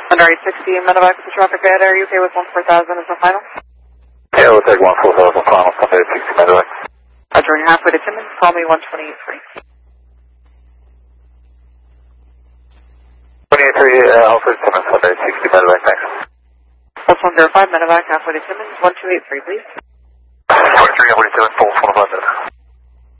Under 860, medevac with the traffic bad. Are you okay with 14000 as the final? Yeah, we'll take 14000 final, Sunday 60 medevac. Roger, when you're halfway to Timmins, call me 128.3. 28.3, Alfred Timmins, Sunday 60 medevac, thanks. Pulse 105, medevac, halfway to Timmins, 1283, please. 23, halfway to Timmins, Pulse 105,